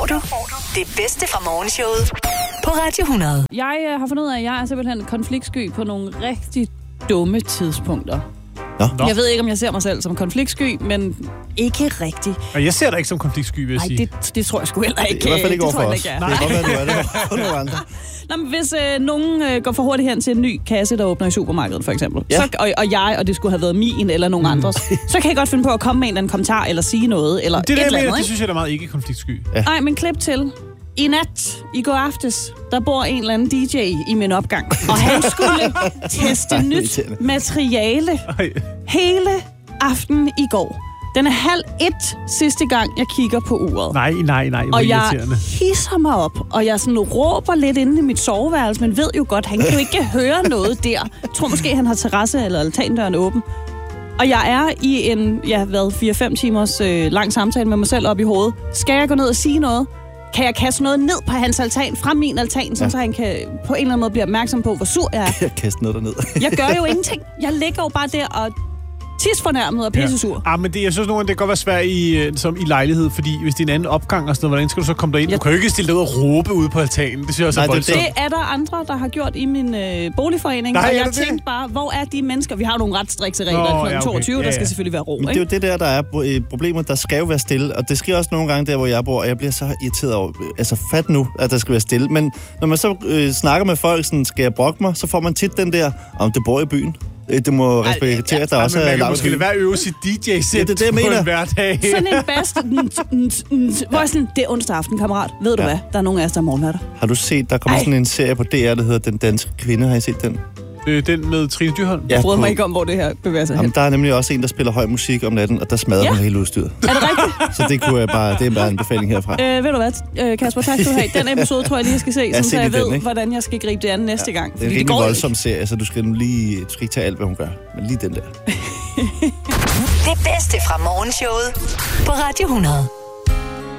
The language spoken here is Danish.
får du det bedste fra morgenshowet på Radio 100. Jeg har fundet ud af, at jeg er simpelthen konfliktsky på nogle rigtig dumme tidspunkter. Nå. Jeg ved ikke, om jeg ser mig selv som konfliktsky, men ikke rigtigt. Og jeg ser dig ikke som konfliktsky, vil jeg sige. Nej, det tror jeg sgu heller ikke. I hvert fald ikke over for os. Det kan godt være, du er det for nogle andre. Nå, men hvis nogen går for hurtigt hen til en ny kasse, der åbner i supermarkedet, for eksempel, Ja. så, og det skulle have været min eller nogen andres, så kan jeg godt finde på at komme med en eller anden kommentar, eller sige noget, eller Det er et det, eller jeg mener, andet, det synes jeg er meget ikke konfliktsky. Nej, men klip til. I nat, i går aftes, der bor en eller anden DJ i min opgang, og han skulle teste nyt materiale hele aftenen i går. Den er 12:30 sidste gang, jeg kigger på uret. Nej, hvor og jeg irriterende. hisser mig op, og jeg sådan råber lidt inde i mit soveværelse, men ved jo godt, han kan jo ikke høre noget der. Jeg tror måske, han har terrasse eller altandøren åben. Og jeg er i en, 4-5 timers lang samtale med mig selv op i hovedet. Skal jeg gå ned og sige noget? Kan jeg kaste noget ned på hans altan, fra min altan, så han kan på en eller anden måde blive opmærksom på, hvor sur jeg er? Jeg kaster noget derned. Jeg gør jo ingenting. Jeg ligger jo bare der og tisfornærmet og pissesur. Ja, men jeg synes nogle gange, det kan godt være svært i lejlighed, fordi hvis det er en anden opgang og sådan noget, hvordan skal du så komme derind? Du kan jo ikke stille dig ud og råbe ude på altanen. Det synes jeg også er voldsomt. Det er der andre, der har gjort i min boligforening. Nej, og jeg tænkte bare, hvor er de mennesker? Vi har nogle ret strikse regler kl. 22, der skal selvfølgelig være ro. Men det er jo det der er problemet. Der skal jo være stille, og det sker også nogle gange der, hvor jeg bor, og jeg bliver så irriteret over, altså fat nu, at der skal være stille. Men når man så snakker med folk, sådan, skal jeg brokke mig, så får man tit den der, om det bor i byen. Det må respektere, at der også er langt. Man kan måske lade være øve sit DJ-sæt på en hverdag. Sådan en bast, hvor sådan, det er onsdag aften, kammerat. Ved du hvad? Der er nogen af os, der er morgenværter. Har du set, der kommer sådan en serie på DR, der hedder Den Danske Kvinde. Har I set den? Den med Trine Dyrholm? Jeg bryder mig ikke om, hvor det her bevæger sig hen. Der er nemlig også en, der spiller høj musik om natten, og der smadrer hun hele udstyret. Er det rigtigt? Så det kunne jeg bare, det er bare en befaling herfra. Ved du hvad, Kasper, tak skal du have. Den episode tror jeg lige, jeg skal se, så jeg ved, den, hvordan jeg skal gribe det an næste gang. Det er en rimelig voldsom serie, så du skal ikke tage alt, hvad hun gør. Men lige den der. Det bedste fra morgenshowet på Radio 100.